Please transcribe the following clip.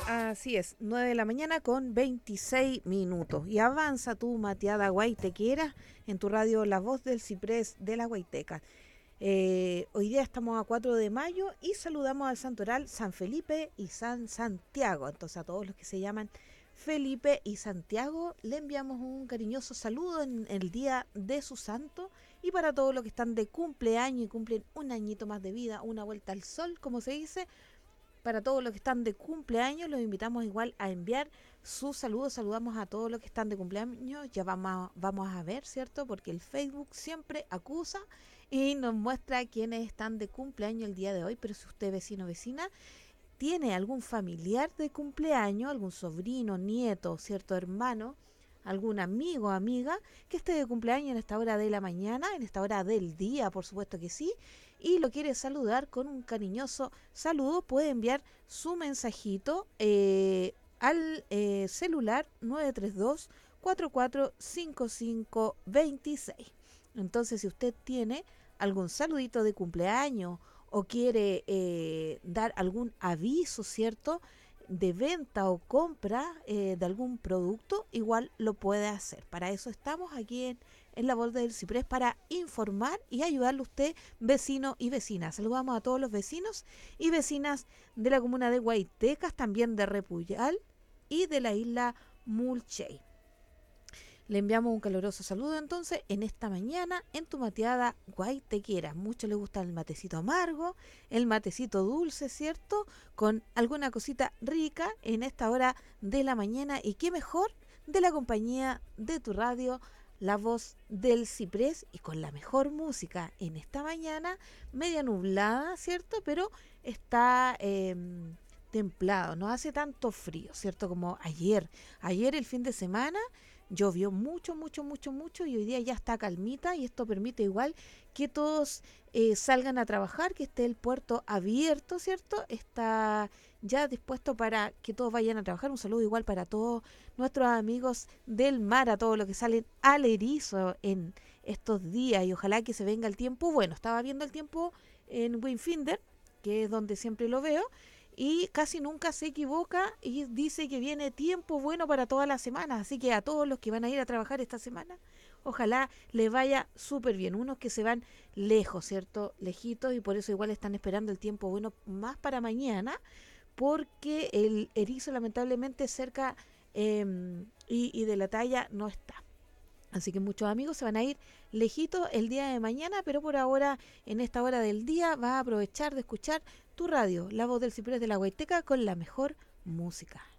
Así es, 9 de la mañana con 26 minutos. Y avanza tu mateada guaitequera en tu radio La Voz del Ciprés de la Guaiteca. Hoy día estamos a 4 de mayo y saludamos al santoral San Felipe y San Santiago. Entonces a todos los que se llaman Felipe y Santiago le enviamos un cariñoso saludo en el día de su santo. Y para todos los que están de cumpleaños y cumplen un añito más de vida, una vuelta al sol, como se dice, para todos los que están de cumpleaños, los invitamos igual a enviar sus saludos. Saludamos a todos los que están de cumpleaños. Ya vamos a ver, ¿cierto? Porque el Facebook siempre acusa y nos muestra quiénes están de cumpleaños el día de hoy. Pero si usted, vecino o vecina, tiene algún familiar de cumpleaños, algún sobrino, nieto, cierto hermano, algún amigo o amiga que esté de cumpleaños en esta hora de la mañana, en esta hora del día, por supuesto que sí, y lo quiere saludar con un cariñoso saludo, puede enviar su mensajito al celular 932 445526. Entonces, si usted tiene algún saludito de cumpleaños o quiere dar algún aviso, ¿cierto?, de venta o compra de algún producto, igual lo puede hacer. Para eso estamos aquí en La Voz del Ciprés, para informar y ayudarle a usted, vecino y vecina. Saludamos a todos los vecinos y vecinas de la comuna de Guaitecas, también de Repuyal y de la isla Mulchey. Le enviamos un caluroso saludo entonces en esta mañana en tu mateada guaitequera. Mucho le gusta el matecito amargo, el matecito dulce, ¿cierto? Con alguna cosita rica en esta hora de la mañana, y qué mejor de la compañía de tu radio La Voz del Ciprés, y con la mejor música en esta mañana, media nublada, ¿cierto? Pero está templado, no hace tanto frío, ¿cierto? Como ayer. Ayer, el fin de semana, llovió mucho, mucho, mucho, mucho, y hoy día ya está calmita, y esto permite igual que todos salgan a trabajar, que esté el puerto abierto, ¿cierto? Está ya dispuesto para que todos vayan a trabajar. Un saludo igual para todos nuestros amigos del mar, a todos los que salen al erizo en estos días, y ojalá que se venga el tiempo bueno. Estaba viendo el tiempo en Windfinder, que es donde siempre lo veo, y casi nunca se equivoca y dice que viene tiempo bueno para toda la semana. Así que a todos los que van a ir a trabajar esta semana, ojalá les vaya súper bien. Unos que se van lejos, ¿cierto? Lejitos, y por eso igual están esperando el tiempo bueno más para mañana, porque el erizo lamentablemente cerca y de la talla no está. Así que muchos amigos se van a ir lejitos el día de mañana, pero por ahora, en esta hora del día, va a aprovechar de escuchar tu radio, La Voz del Ciprés de la Guaiteca, con la mejor música.